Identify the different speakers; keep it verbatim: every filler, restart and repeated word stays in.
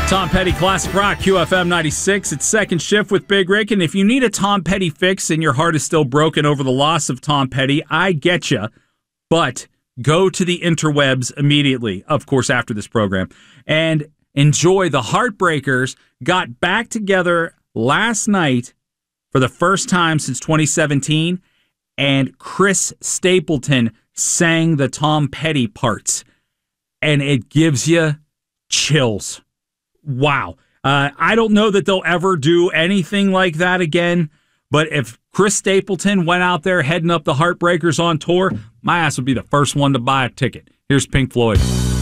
Speaker 1: Tom Petty Classic Rock, Q F M ninety-six. It's Second Shift with Big Rick. And if you need a Tom Petty fix and your heart is still broken over the loss of Tom Petty, I get you. But go to the interwebs immediately, of course, after this program, and enjoy the Heartbreakers got back together last night for the first time since twenty seventeen, and Chris Stapleton sang the Tom Petty parts, and it gives you chills. Wow. Uh, I don't know that they'll ever do anything like that again, but if Chris Stapleton went out there heading up the Heartbreakers on tour, my ass would be the first one to buy a ticket. Here's Pink Floyd.